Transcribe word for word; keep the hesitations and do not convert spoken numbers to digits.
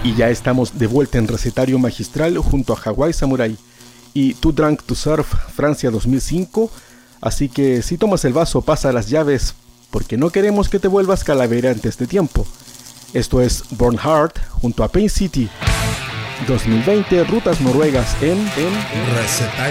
Y ya estamos de vuelta en Recetario Magistral junto a Hawaii Samurai y Too Drunk to Surf Francia dos mil cinco. Así que si tomas el vaso, pasa las llaves, porque no queremos que te vuelvas calavera antes de tiempo. Esto es Born Hard junto a Pain City. dos mil veinte, rutas noruegas en, en, en... Recetario